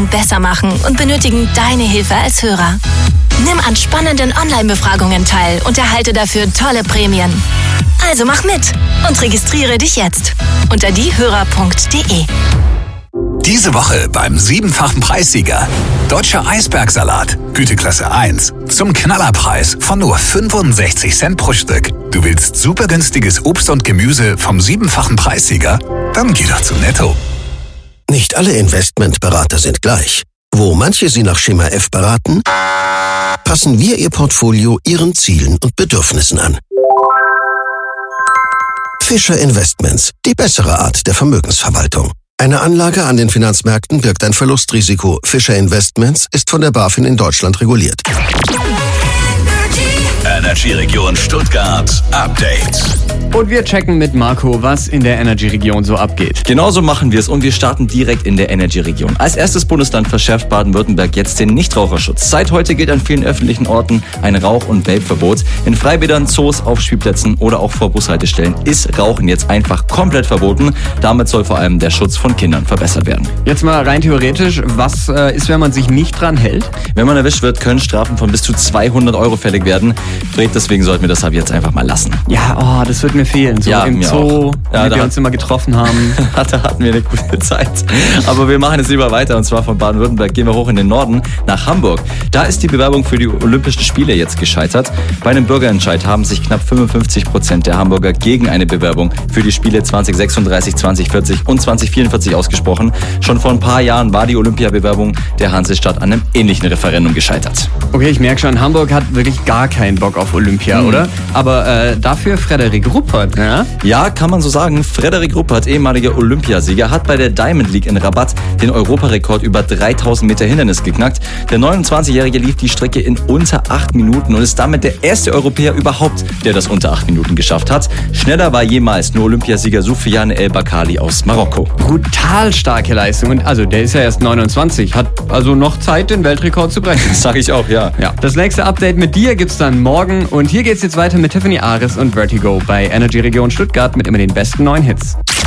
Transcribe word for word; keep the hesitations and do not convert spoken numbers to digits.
besser machen und benötigen deine Hilfe als Hörer. Nimm an spannenden Online-Befragungen teil und erhalte dafür tolle Prämien. Also mach mit und registriere dich jetzt unter diehörer punkt de. Diese Woche beim siebenfachen Preissieger. Deutscher Eisbergsalat, Güteklasse eins. Zum Knallerpreis von nur fünfundsechzig Cent pro Stück. Du willst super günstiges Obst und Gemüse vom siebenfachen Preissieger? Dann geh doch zu Netto. Nicht alle Investmentberater sind gleich. Wo manche Sie nach Schema F beraten, passen wir Ihr Portfolio Ihren Zielen und Bedürfnissen an. Fischer Investments, die bessere Art der Vermögensverwaltung. Eine Anlage an den Finanzmärkten birgt ein Verlustrisiko. Fischer Investments ist von der BaFin in Deutschland reguliert. Energy Region Stuttgart Update. Und wir checken mit Marco, was in der Energy-Region so abgeht. Genauso machen wir es und wir starten direkt in der Energy-Region. Als erstes Bundesland verschärft Baden-Württemberg jetzt den Nichtraucherschutz. Seit heute gilt an vielen öffentlichen Orten ein Rauch- und Vape-Verbot. In Freibädern, Zoos, auf Spielplätzen oder auch vor Bushaltestellen ist Rauchen jetzt einfach komplett verboten. Damit soll vor allem der Schutz von Kindern verbessert werden. Jetzt mal rein theoretisch, was äh, ist, wenn man sich nicht dran hält? Wenn man erwischt wird, können Strafen von bis zu zweihundert Euro fällig werden. Fred, deswegen sollten wir das ab jetzt einfach mal lassen. Ja, oh, das wird mir fehlen. So ja, im Zoo, ja, wie wir uns immer getroffen haben. Da hatten wir eine gute Zeit. Aber wir machen jetzt lieber weiter und zwar von Baden-Württemberg gehen wir hoch in den Norden nach Hamburg. Da ist die Bewerbung für die Olympischen Spiele jetzt gescheitert. Bei einem Bürgerentscheid haben sich knapp fünfundfünfzig Prozent der Hamburger gegen eine Bewerbung für die Spiele zwanzig sechsunddreißig, zwanzig vierzig und zwanzig vierundvierzig ausgesprochen. Schon vor ein paar Jahren war die Olympiabewerbung der Hansestadt an einem ähnlichen Referendum gescheitert. Okay, ich merke schon, Hamburg hat wirklich gar keinen Bock auf Olympia, mhm. oder? Aber äh, dafür Frederik Ruppert, ja? Ja, kann man so sagen. Frederik Ruppert, ehemaliger Olympiasieger, hat bei der Diamond League in Rabat den Europarekord über dreitausend Meter Hindernis geknackt. Der neunundzwanzigjährige lief die Strecke in unter acht Minuten und ist damit der erste Europäer überhaupt, der das unter acht Minuten geschafft hat. Schneller war jemals nur Olympiasieger Soufiane El Bakkali aus Marokko. Brutal starke Leistung. Und also der ist ja erst neunundzwanzig, hat also noch Zeit, den Weltrekord zu brechen. Das sage ich auch, ja. ja. Das nächste Update mit dir gibt's dann morgen und hier geht's jetzt weiter mit Tiffany Ares und Vertigo bei Energy Region Stuttgart mit immer den besten neuen Hits.